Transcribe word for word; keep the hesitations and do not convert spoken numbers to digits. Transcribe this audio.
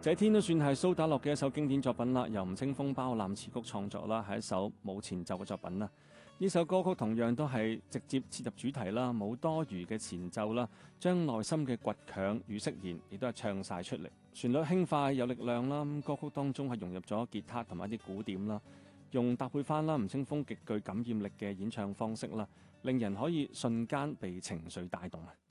這天都算係蘇打綠嘅一首經典作品啦，由吳青峰包攬詞曲創作啦，係一首冇前奏嘅作品啦。呢首歌曲同樣都係直接切入主題啦，冇多餘嘅前奏啦，將內心嘅倔強與釋然亦都係唱晒出嚟。旋律輕快有力量啦，歌曲當中係融入咗吉他同埋一啲鼓點啦，用搭配翻啦吳青峰極具感染力嘅演唱方式啦，令人可以瞬間被情緒帶動啊！